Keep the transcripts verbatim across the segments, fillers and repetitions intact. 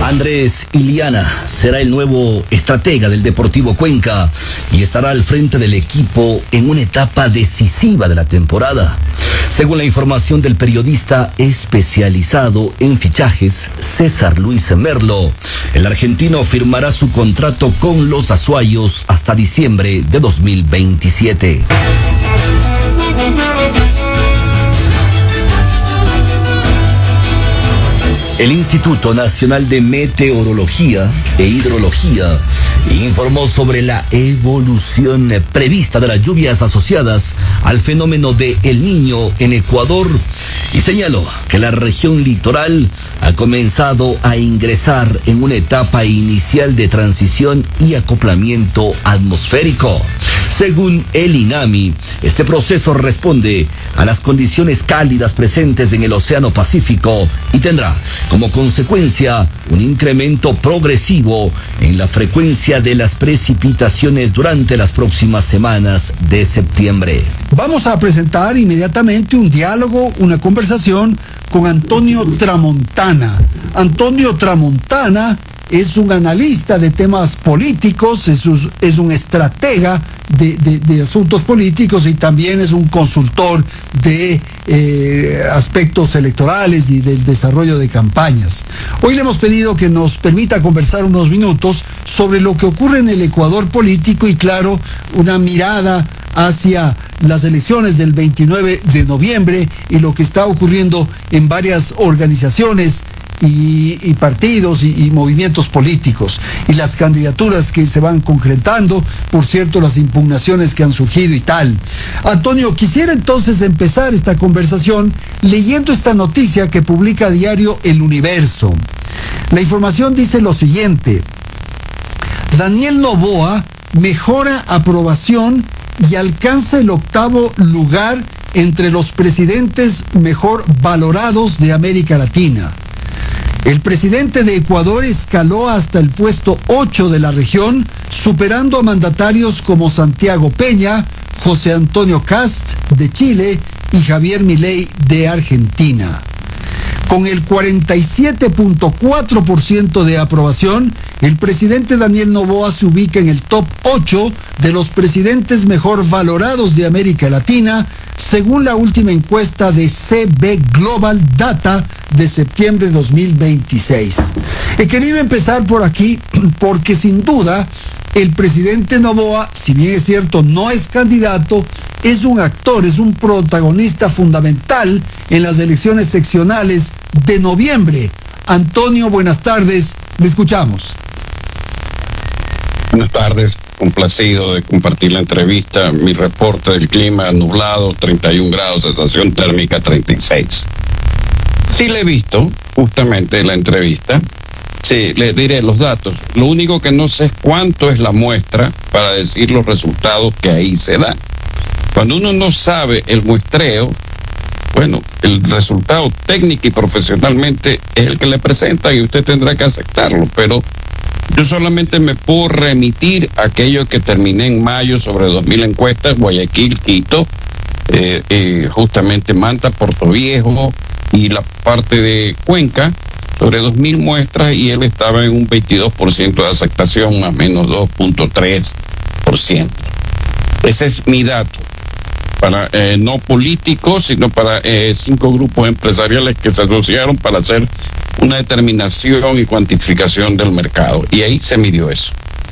Andrés Iliana será el nuevo estratega del Deportivo Cuenca y estará al frente del equipo en una etapa decisiva de la temporada. Según la información del periodista especializado en fichajes, César Luis Merlo, el argentino firmará su contrato con los azuayos hasta diciembre de dos mil veintisiete. El Instituto Nacional de Meteorología e Hidrología informó sobre la evolución prevista de las lluvias asociadas al fenómeno de El Niño en Ecuador y señaló que la región litoral ha comenzado a ingresar en una etapa inicial de transición y acoplamiento atmosférico. Según el INAMI, este proceso responde a las condiciones cálidas presentes en el Océano Pacífico y tendrá como consecuencia un incremento progresivo en la frecuencia de las precipitaciones durante las próximas semanas de septiembre. Vamos a presentar inmediatamente un diálogo, una conversación con Antonio Tramontana. Antonio Tramontana es un analista de temas políticos, es un, es un estratega de, de, de asuntos políticos y también es un consultor de eh, aspectos electorales y del desarrollo de campañas. Hoy le hemos pedido que nos permita conversar unos minutos sobre lo que ocurre en el Ecuador político y, claro, una mirada hacia las elecciones del veintinueve de noviembre y lo que está ocurriendo en varias organizaciones Y, y partidos y, y movimientos políticos y las candidaturas que se van concretando, por cierto, las impugnaciones que han surgido y tal. Antonio, quisiera entonces empezar esta conversación leyendo esta noticia que publica a diario El Universo. La información dice lo siguiente: Daniel Noboa mejora aprobación y alcanza el octavo lugar entre los presidentes mejor valorados de América Latina. El presidente de Ecuador escaló hasta el puesto ocho de la región, superando a mandatarios como Santiago Peña, José Antonio Kast de Chile y Javier Milei de Argentina. Con el cuarenta y siete punto cuatro por ciento de aprobación, el presidente Daniel Noboa se ubica en el top ocho de los presidentes mejor valorados de América Latina, según la última encuesta de C B Global Data de septiembre de dos mil veintiséis. He querido empezar por aquí porque sin duda el presidente Noboa, si bien es cierto no es candidato, es un actor, es un protagonista fundamental en las elecciones seccionales de noviembre. Antonio, buenas tardes, le escuchamos. Buenas tardes, complacido de compartir la entrevista. Mi reporte del clima: nublado, treinta y un grados, sensación térmica treinta y seis. Sí le he visto justamente la entrevista, sí, le diré los datos. Lo único que no sé es cuánto es la muestra para decir los resultados que ahí se dan. Cuando uno no sabe el muestreo, bueno, el resultado técnico y profesionalmente es el que le presenta y usted tendrá que aceptarlo, pero yo solamente me puedo remitir a aquello que terminé en mayo sobre dos mil encuestas: Guayaquil, Quito, eh, eh, justamente Manta, Puerto Viejo y la parte de Cuenca, sobre dos mil muestras, y él estaba en un veintidós por ciento de aceptación, más o menos dos punto tres por ciento. Ese es mi dato, para eh, no políticos, sino para eh, cinco grupos empresariales que se asociaron para hacer una determinación y cuantificación del mercado, y ahí se midió eso.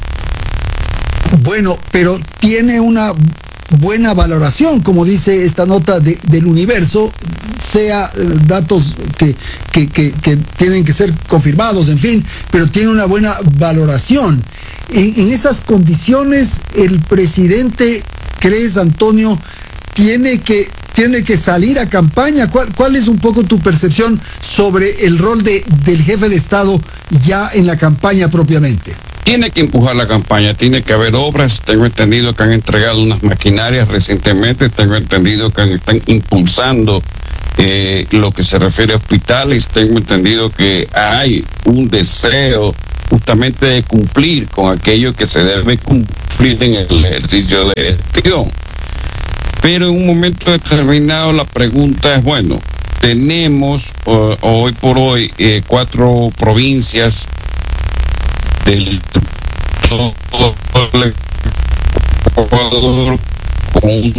Bueno, pero tiene una buena valoración, como dice esta nota de, del Universo, sea eh, datos que, que, que, que tienen que ser confirmados, en fin, pero tiene una buena valoración. En, en esas condiciones, el presidente, ¿crees, Antonio, tiene que tiene que salir a campaña? ¿Cuál, cuál es un poco tu percepción sobre el rol de, del jefe de Estado ya en la campaña propiamente? Tiene que empujar la campaña, tiene que haber obras. Tengo entendido que han entregado unas maquinarias recientemente, tengo entendido que están impulsando eh, lo que se refiere a hospitales, tengo entendido que hay un deseo justamente de cumplir con aquello que se debe cumplir en el ejercicio de gestión. Pero en un momento determinado la pregunta es, bueno, tenemos uh, hoy por hoy eh, cuatro provincias del todo el Ecuador, con un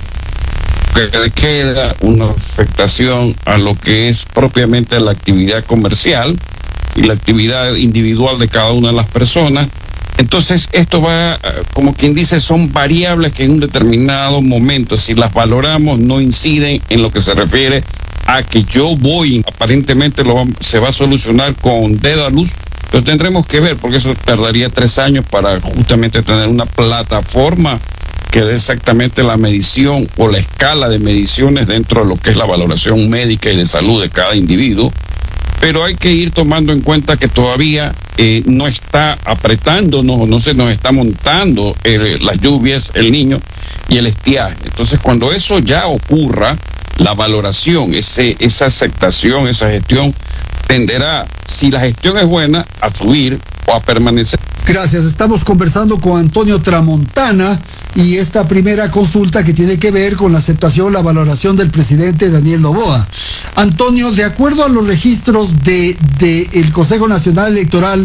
toque de queda, una afectación a lo que es propiamente la actividad comercial y la actividad individual de cada una de las personas. Entonces, esto va, como quien dice, son variables que en un determinado momento, si las valoramos, no inciden en lo que se refiere a que yo voy, aparentemente lo, se va a solucionar con Dedalus, pero tendremos que ver, porque eso tardaría tres años para justamente tener una plataforma que dé exactamente la medición o la escala de mediciones dentro de lo que es la valoración médica y de salud de cada individuo. Pero hay que ir tomando en cuenta que todavía eh, no está apretándonos, no se nos está montando eh, las lluvias, el Niño y el estiaje. Entonces, cuando eso ya ocurra, la valoración, ese, esa aceptación, esa gestión, tenderá, si la gestión es buena, a subir o a permanecer. Gracias, estamos conversando con Antonio Tramontana y esta primera consulta que tiene que ver con la aceptación, la valoración del presidente Daniel Noboa. Antonio, de acuerdo a los registros de, de el Consejo Nacional Electoral,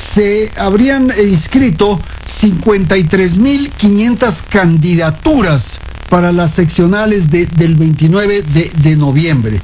se habrían inscrito cincuenta y tres mil quinientas candidaturas para las seccionales de, del veintinueve de, de noviembre.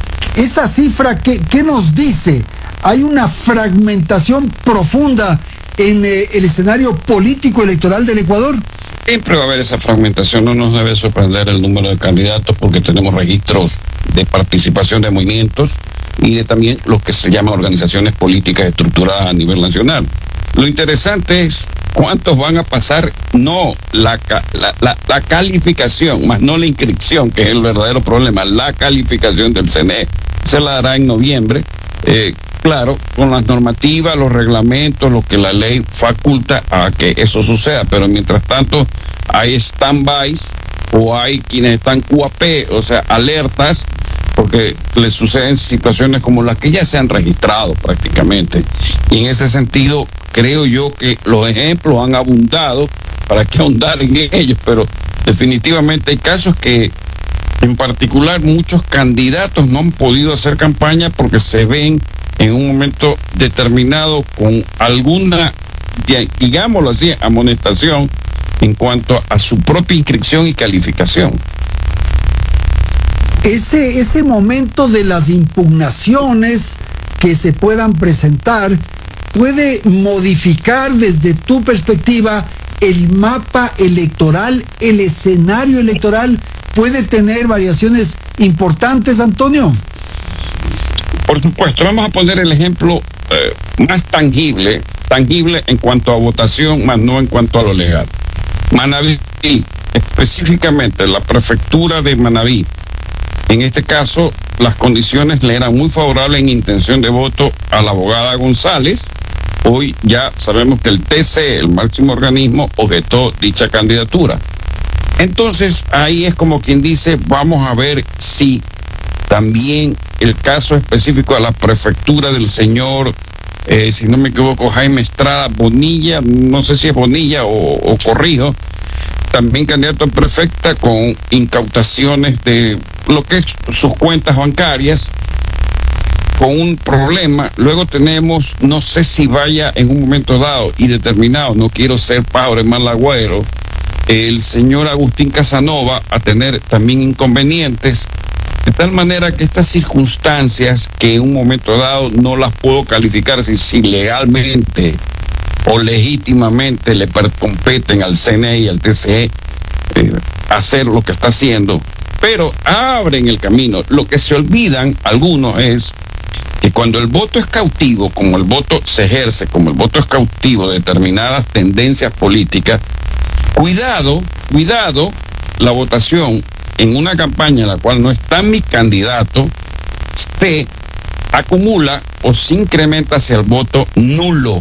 Esa cifra, ¿qué, qué nos dice? Hay una fragmentación profunda en eh, el escenario político electoral del Ecuador. Siempre va a haber esa fragmentación, no nos debe sorprender el número de candidatos porque tenemos registros de participación de movimientos y de también lo que se llaman organizaciones políticas estructuradas a nivel nacional. Lo interesante es cuántos van a pasar, no la, la, la, la calificación, más no la inscripción, que es el verdadero problema, la calificación del C N E, se la dará en noviembre, eh, claro, con las normativas, los reglamentos, lo que la ley faculta a que eso suceda, pero mientras tanto hay stand-bys o hay quienes están Q A P, o sea, alertas, porque les suceden situaciones como las que ya se han registrado prácticamente. Y en ese sentido, creo yo que los ejemplos han abundado para que ahondar en ellos, pero definitivamente hay casos que, en particular, muchos candidatos no han podido hacer campaña porque se ven en un momento determinado con alguna, digámoslo así, amonestación en cuanto a su propia inscripción y calificación. Ese, ese momento de las impugnaciones que se puedan presentar puede modificar desde tu perspectiva el mapa electoral, el escenario electoral, puede tener variaciones importantes, Antonio. Por supuesto, vamos a poner el ejemplo eh, más tangible, tangible en cuanto a votación, más no en cuanto a lo legal. Manabí, específicamente la prefectura de Manabí, en este caso las condiciones le eran muy favorables en intención de voto a la abogada González. Hoy ya sabemos que el T C, el máximo organismo, objetó dicha candidatura. Entonces ahí es como quien dice, vamos a ver si también el caso específico de la prefectura del señor, eh, si no me equivoco, Jaime Estrada Bonilla, no sé si es Bonilla o, o Corrijo, también candidato a prefecta con incautaciones de lo que es sus cuentas bancarias, con un problema. Luego tenemos, no sé si vaya en un momento dado y determinado, no quiero ser padre mal agüero, el señor Agustín Casanova a tener también inconvenientes, de tal manera que estas circunstancias que en un momento dado no las puedo calificar si, si legalmente o legítimamente le competen al C N E y al T C E eh, hacer lo que está haciendo, pero abren el camino. Lo que se olvidan algunos es que cuando el voto es cautivo, como el voto se ejerce, como el voto es cautivo de determinadas tendencias políticas, cuidado, cuidado, la votación en una campaña en la cual no está mi candidato, se acumula o se incrementa hacia el voto nulo.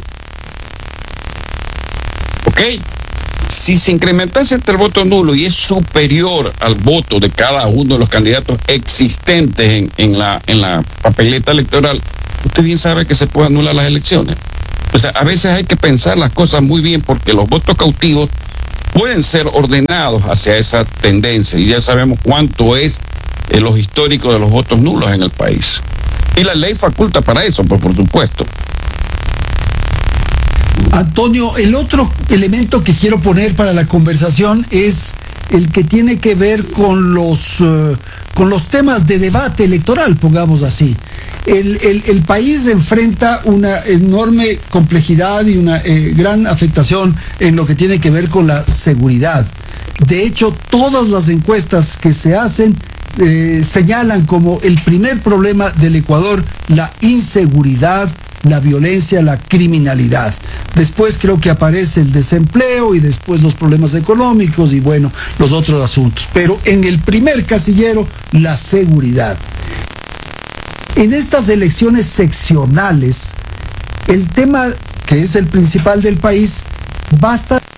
¿Ok? Si se incrementase entre el voto nulo y es superior al voto de cada uno de los candidatos existentes en, en, la, en la papeleta electoral, usted bien sabe que se puede anular las elecciones. O sea, a veces hay que pensar las cosas muy bien porque los votos cautivos pueden ser ordenados hacia esa tendencia y ya sabemos cuánto es eh, los históricos de los votos nulos en el país. Y la ley faculta para eso, pues por supuesto. Antonio, el otro elemento que quiero poner para la conversación es el que tiene que ver con los, uh, con los temas de debate electoral, pongamos así. El, el, el país enfrenta una enorme complejidad y una eh, gran afectación en lo que tiene que ver con la seguridad. De hecho, todas las encuestas que se hacen eh, señalan como el primer problema del Ecuador la inseguridad, la violencia, la criminalidad. Después creo que aparece el desempleo y después los problemas económicos y bueno, los otros asuntos. Pero en el primer casillero, la seguridad. En estas elecciones seccionales, el tema que es el principal del país va a estar...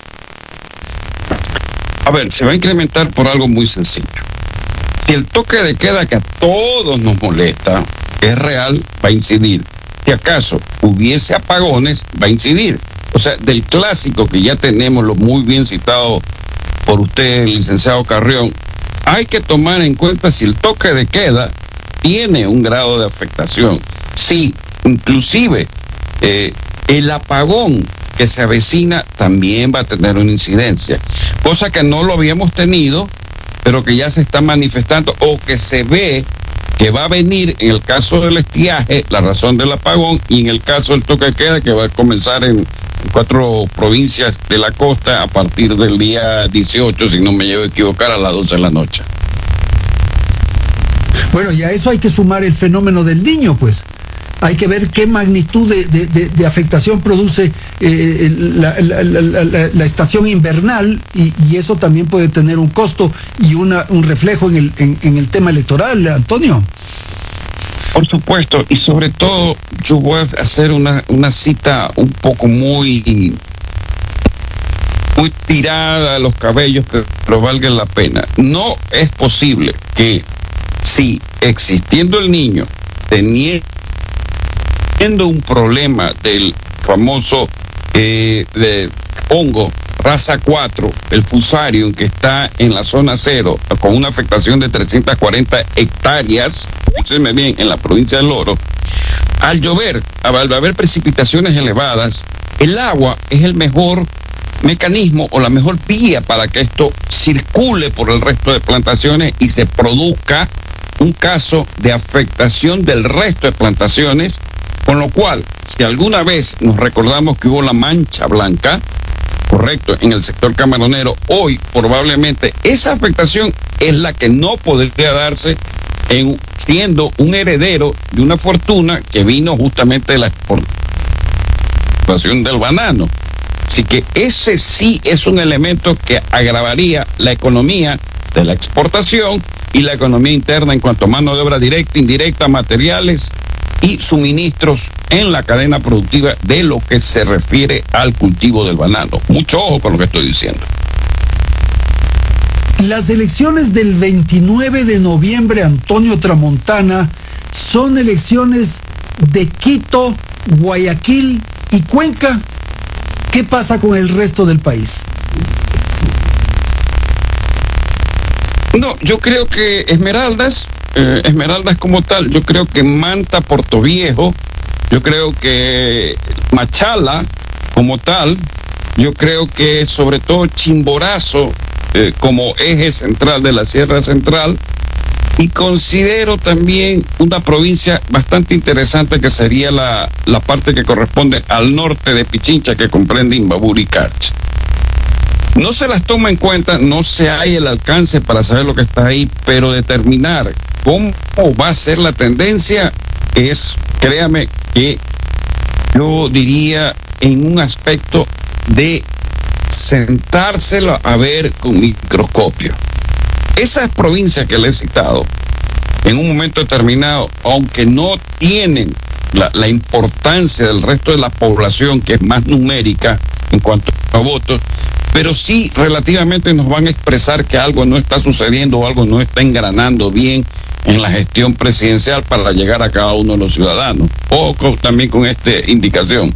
A ver, se va a incrementar por algo muy sencillo. Si el toque de queda que a todos nos molesta es real, va a incidir. Si acaso hubiese apagones, va a incidir. O sea, del clásico que ya tenemos, lo muy bien citado por usted, el licenciado Carrión, hay que tomar en cuenta si el toque de queda tiene un grado de afectación. Sí, inclusive eh, el apagón que se avecina también va a tener una incidencia, cosa que no lo habíamos tenido, pero que ya se está manifestando o que se ve que va a venir en el caso del estiaje, la razón del apagón, y en el caso del toque de queda que va a comenzar en cuatro provincias de la costa a partir del día dieciocho, si no me llevo a equivocar, a las doce de la noche. Bueno, y a eso hay que sumar el fenómeno del Niño, pues. Hay que ver qué magnitud de, de, de, de afectación produce eh, la, la, la, la, la estación invernal y, y eso también puede tener un costo y una, un reflejo en el, en, en el tema electoral, Antonio. Por supuesto, y sobre todo yo voy a hacer una, una cita un poco muy, muy tirada a los cabellos, pero valga la pena. No es posible que si existiendo el Niño, teniendo un problema del famoso eh, de hongo raza cuatro, el fusarium, que está en la zona cero, con una afectación de trescientas cuarenta hectáreas, escúchenme bien, en la provincia del Oro, al llover, al haber precipitaciones elevadas, el agua es el mejor mecanismo o la mejor vía para que esto circule por el resto de plantaciones y se produzca un caso de afectación del resto de plantaciones. Con lo cual, si alguna vez nos recordamos que hubo la mancha blanca, correcto, en el sector camaronero, hoy probablemente esa afectación es la que no podría darse en siendo un heredero de una fortuna que vino justamente de la exportación del banano. Así que ese sí es un elemento que agravaría la economía de la exportación y la economía interna en cuanto a mano de obra directa, indirecta, materiales y suministros en la cadena productiva de lo que se refiere al cultivo del banano. Mucho ojo con lo que estoy diciendo. Las elecciones del veintinueve de noviembre, Antonio Tramontana, son elecciones de Quito, Guayaquil y Cuenca. ¿Qué pasa con el resto del país? No, yo creo que Esmeraldas, eh, Esmeraldas como tal, yo creo que Manta, Portoviejo, yo creo que Machala como tal, yo creo que sobre todo Chimborazo eh, como eje central de la Sierra Central, y considero también una provincia bastante interesante que sería la, la parte que corresponde al norte de Pichincha, que comprende Imbabura y Carchi. No se las toma en cuenta, no se hay el alcance para saber lo que está ahí, pero determinar cómo va a ser la tendencia es, créame, que yo diría en un aspecto de sentárselo a ver con microscopio. Esas provincias que le he citado, en un momento determinado, aunque no tienen la, la importancia del resto de la población, que es más numérica en cuanto a votos, pero sí relativamente nos van a expresar que algo no está sucediendo o algo no está engranando bien en la gestión presidencial para llegar a cada uno de los ciudadanos. Ojo también con esta indicación.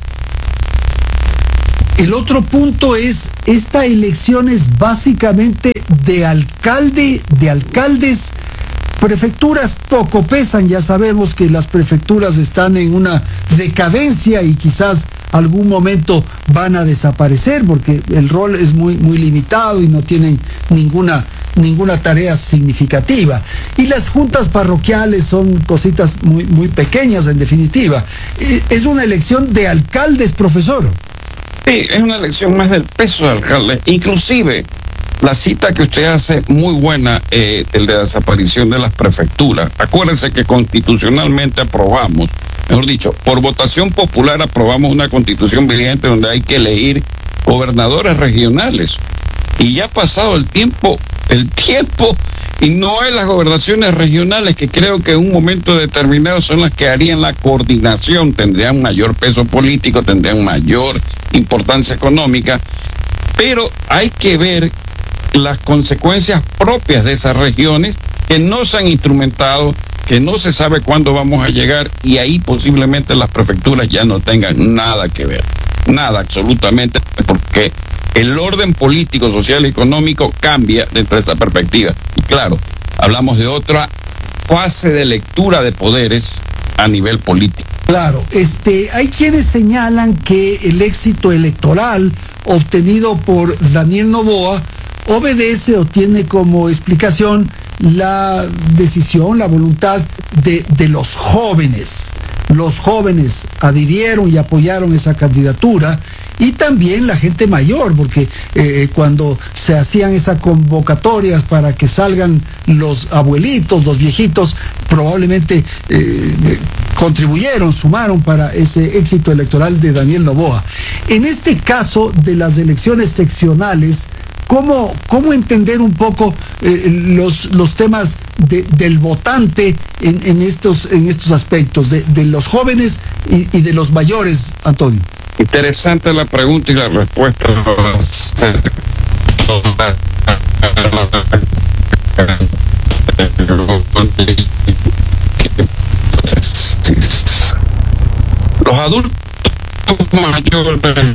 El otro punto es, esta elección es básicamente de alcalde, de alcaldes prefecturas poco pesan, ya sabemos que las prefecturas están en una decadencia y quizás algún momento van a desaparecer porque el rol es muy, muy limitado y no tienen ninguna, ninguna tarea significativa. Y las juntas parroquiales son cositas muy, muy pequeñas en definitiva. Es una elección de alcaldes, profesor. Sí, es una elección más del peso de alcalde. Inclusive, la cita que usted hace muy buena, eh, el de la desaparición de las prefecturas. Acuérdense que constitucionalmente aprobamos, mejor dicho, por votación popular aprobamos una constitución vigente donde hay que elegir gobernadores regionales. Y ya ha pasado el tiempo, el tiempo, y no hay las gobernaciones regionales que creo que en un momento determinado son las que harían la coordinación, tendrían mayor peso político, tendrían mayor importancia económica, pero hay que ver las consecuencias propias de esas regiones que no se han instrumentado, que no se sabe cuándo vamos a llegar, y ahí posiblemente las prefecturas ya no tengan nada que ver, nada absolutamente, porque el orden político, social y económico cambia dentro de esa perspectiva. Y claro, hablamos de otra fase de lectura de poderes a nivel político. Claro, este, hay quienes señalan que el éxito electoral obtenido por Daniel Noboa obedece o tiene como explicación la decisión, la voluntad de, de los jóvenes. Los jóvenes adhirieron y apoyaron esa candidatura, y también la gente mayor, porque eh, cuando se hacían esas convocatorias para que salgan los abuelitos, los viejitos, probablemente eh, contribuyeron, sumaron para ese éxito electoral de Daniel Noboa. En este caso de las elecciones seccionales, ¿Cómo, ¿Cómo entender un poco eh, los, los temas de, del votante en, en, estos, en estos aspectos, de, de los jóvenes y, y de los mayores, Antonio? Interesante la pregunta y la respuesta. Los adultos mayores,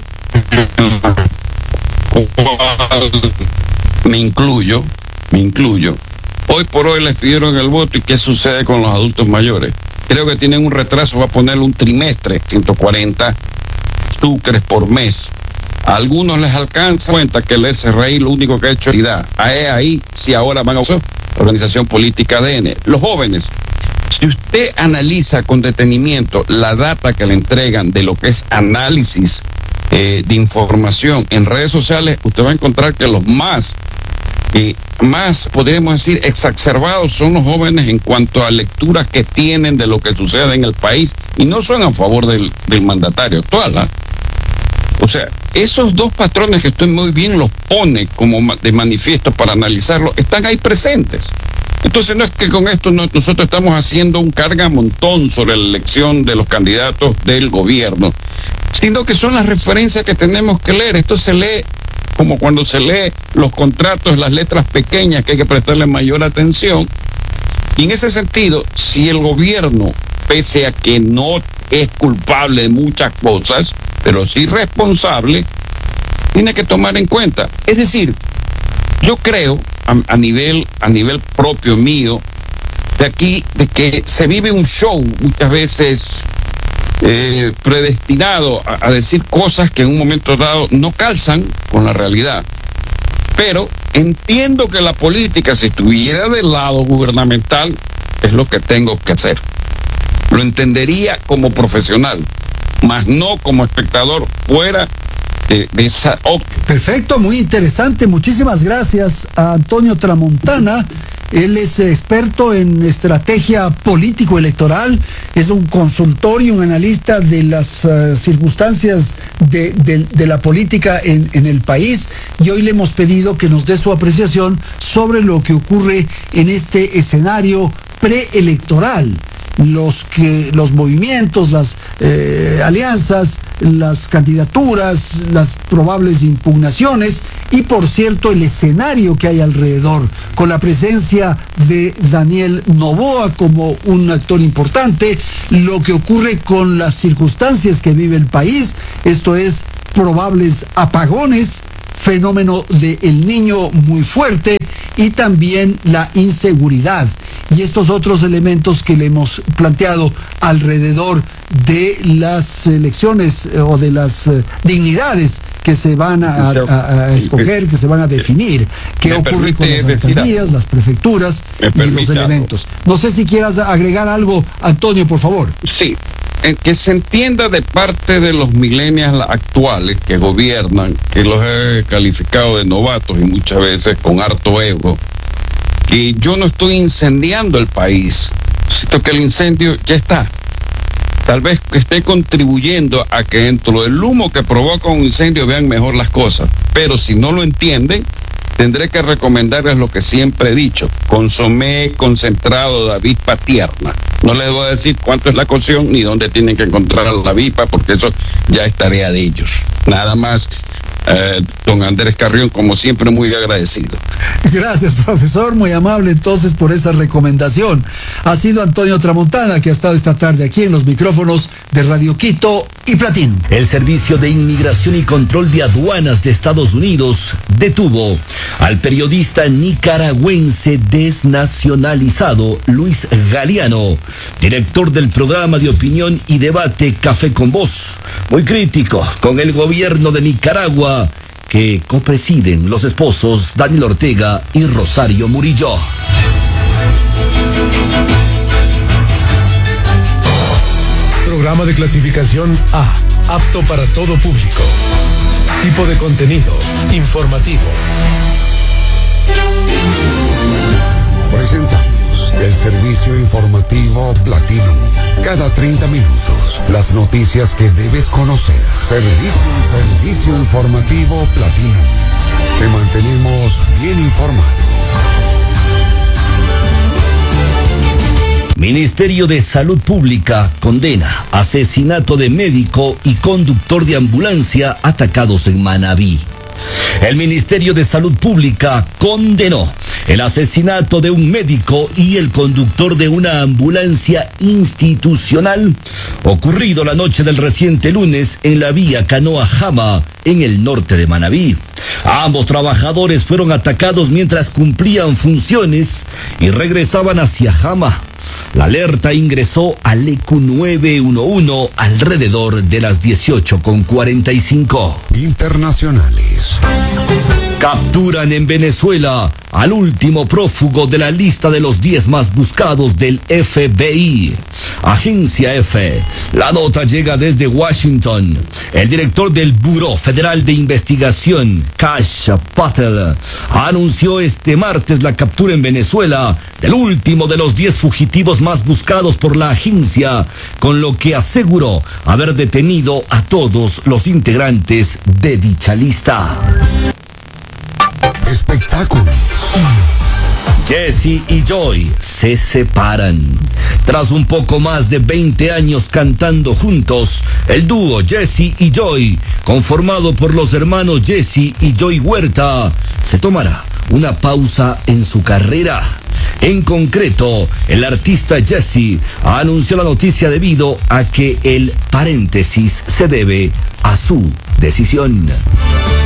me incluyo, me incluyo. Hoy por hoy les pidieron el voto, y ¿qué sucede con los adultos mayores? Creo que tienen un retraso, va a ponerle un trimestre, ciento cuarenta sucres por mes. A algunos les alcanza cuenta que el S R I lo único que ha hecho es ahí, ahí si ahora van a usar organización política A D N. Los jóvenes, si usted analiza con detenimiento la data que le entregan de lo que es análisis Eh, de información en redes sociales, usted va a encontrar que los más, eh, más podríamos decir exacerbados son los jóvenes en cuanto a lecturas que tienen de lo que sucede en el país, y no son a favor del, del mandatario actual, ¿eh? O sea, esos dos patrones que usted muy bien los pone como de manifiesto para analizarlo, están ahí presentes. Entonces no es que con esto no, nosotros estamos haciendo un cargamontón sobre la elección de los candidatos del gobierno, sino que son las referencias que tenemos que leer. Esto se lee como cuando se lee los contratos, las letras pequeñas, que hay que prestarle mayor atención. Y en ese sentido, si el gobierno, pese a que no es culpable de muchas cosas, pero sí responsable, tiene que tomar en cuenta. Es decir, yo creo, a, a nivel, a nivel propio mío, de aquí, de que se vive un show muchas veces eh, predestinado a, a decir cosas que en un momento dado no calzan con la realidad. Pero entiendo que la política, si estuviera del lado gubernamental, es lo que tengo que hacer. Lo entendería como profesional, más no como espectador fuera de, de esa óptica. Perfecto, muy interesante. Muchísimas gracias a Antonio Tramontana. Él es experto en estrategia político-electoral, es un consultor y un analista de las uh, circunstancias de, de, de la política en, en el país, y hoy le hemos pedido que nos dé su apreciación sobre lo que ocurre en este escenario preelectoral. Los que los movimientos, las eh, alianzas, las candidaturas, las probables impugnaciones y, por cierto, el escenario que hay alrededor, con la presencia de Daniel Noboa como un actor importante, lo que ocurre con las circunstancias que vive el país, esto es, probables apagones fenómeno del niño muy fuerte y también la inseguridad y estos otros elementos que le hemos planteado alrededor de las elecciones eh, o de las eh, dignidades que se van a, a, a escoger, que se van a definir, qué ocurre con las alcaldías, las prefecturas y los elementos. No sé si quieras agregar algo, Antonio, por favor. Sí, que se entienda de parte de los millennials actuales que gobiernan, que los he calificado de novatos y muchas veces con harto ego, que yo no estoy incendiando el país, sino que el incendio ya está. Tal vez esté contribuyendo a que dentro del humo que provoca un incendio vean mejor las cosas, pero si no lo entienden, tendré que recomendarles lo que siempre he dicho: consomé concentrado de avispa tierna. No les voy a decir cuánto es la cocción ni dónde tienen que encontrar la avispa, porque eso ya es tarea de ellos. Nada más. Eh, don Andrés Carrión, como siempre, muy agradecido. Gracias, profesor, muy amable entonces por esa recomendación. Ha sido Antonio Tramontana que ha estado esta tarde aquí en los micrófonos de Radio Quito y Platín. El Servicio de Inmigración y Control de Aduanas de Estados Unidos detuvo al periodista nicaragüense desnacionalizado Luis Galeano, director del programa de opinión y debate Café con Voz, muy crítico con el gobierno de Nicaragua que copresiden los esposos Daniel Ortega y Rosario Murillo. Programa de clasificación A, apto para todo público. Tipo de contenido, informativo. Presentamos el servicio informativo Platinum. Cada treinta minutos, las noticias que debes conocer. Servicio, servicio informativo Platinum. Te mantenemos bien informado. Ministerio de Salud Pública condena asesinato de médico y conductor de ambulancia atacados en Manabí. El Ministerio de Salud Pública condenó el asesinato de un médico y el conductor de una ambulancia institucional ocurrido la noche del reciente lunes en la vía Canoa-Jama, en el norte de Manabí. Ambos trabajadores fueron atacados mientras cumplían funciones y regresaban hacia Jama. La alerta ingresó al E Q nueve uno uno alrededor de las dieciocho con cuarenta y cinco. Internacionales. Capturan en Venezuela al último prófugo de la lista de los diez más buscados del F B I. Agencia F. La nota llega desde Washington. El director del Buró Federal de Investigación, Kash Patel, anunció este martes la captura en Venezuela del último de los diez fugitivos más buscados por la agencia, con lo que aseguró haber detenido a todos los integrantes de dicha lista. Espectáculos. Jesse y Joy se separan. Tras un poco más de veinte años cantando juntos, el dúo Jesse y Joy, conformado por los hermanos Jesse y Joy Huerta, se tomará una pausa en su carrera. En concreto, el artista Jesse anunció la noticia debido a que el paréntesis se debe a su decisión.